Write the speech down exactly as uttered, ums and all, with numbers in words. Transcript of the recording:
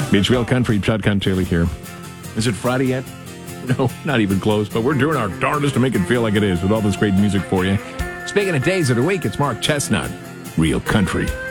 Beach Real Country, Shotgun Taylor here. Is it Friday yet? No, not even close, but we're doing our darndest to make it feel like it is with all this great music for you. Speaking of days of the week, it's Mark Chestnut, Real Country.